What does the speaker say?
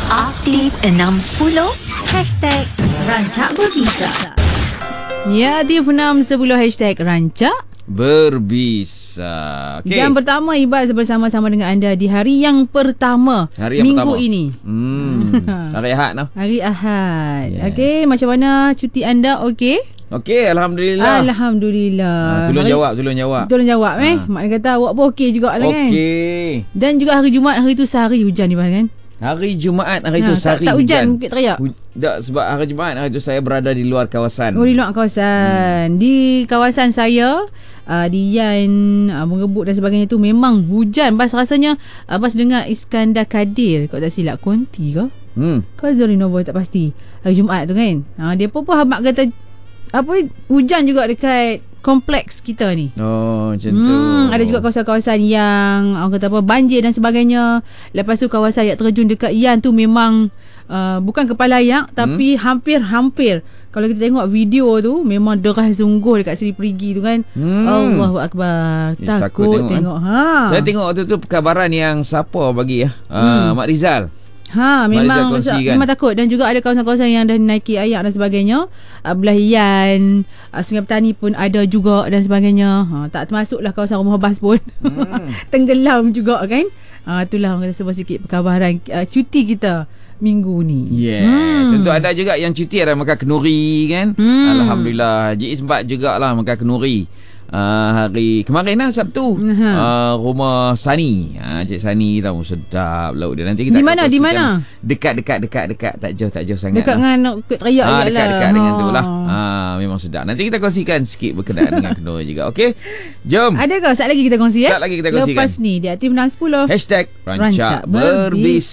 Aktif 610 #Rancak Berbisa. Ya, aktif 610 #Rancak Berbisa. Okay. Jam pertama Ibaz bersama-sama dengan anda di hari yang pertama minggu ini. Hari Ahad no? Hari Ahad. Yeah. Okey, macam mana cuti anda? Okey? Okey, Alhamdulillah. Alhamdulillah. Tolong jawab. Tolong jawab Maknanya kata awak pun okey jugalah kan. Okey. Dan juga hari Jumaat, hari tu sehari hujan Ibaz kan? Hari Jumaat hari tu sehari tak hujan Bukit Teriak. Tak, sebab hari Jumaat hari tu saya berada di luar kawasan. Oh, di luar kawasan. Di kawasan saya di Yan, Mengebuk dan sebagainya tu memang hujan. Bas rasanya Bas dengar Iskandar Kadir, kau tak silap konti ke? Kau Zorinova tak pasti. Hari Jumaat tu kan. Dia pun habaq kata hujan juga dekat kompleks kita ni. Oh, macam tu. Ada juga kawasan-kawasan yang orang kata banjir dan sebagainya. Lepas tu kawasan yang terjun dekat Yan tu memang bukan kepala ayak tapi hampir-hampir. Kalau kita tengok video tu memang deras sungguh dekat Seri Perigi tu kan. Allahu Akbar. Takut tengok. Saya tengok waktu tu perkabaran yang siapa bagi Mak Rizal. Memang takut. Dan juga ada kawasan-kawasan yang dah naiki ayak dan sebagainya. Belah Yan, Sungai Petani pun ada juga dan sebagainya. Tak termasuklah kawasan Rumah Bas pun. Tenggelam juga kan. Itulah orang kata sebab sikit perkabaran cuti kita minggu ni. Yes. Untuk ada juga yang cuti ada Mekah Kenuri kan. Alhamdulillah. Ji sempat jugalah Mekah Kenuri. Hari kemarin lah Sabtu. Rumah Sani. Cik Sani tahu sedap laut dia. Nanti kita di mana? Dekat tak jauh sangat. Dekat dengan Bukit Teriak je lah. Dekat dengan tu lah. Memang sedap. Nanti kita kongsikan sikit berkenaan dengan Kenuri juga. Okey. Jom. Ada ke? Saat lagi kita kongsi Saat lagi kita kongsikan. Lepas ni di Aktif 610 #Rancak Berbisa.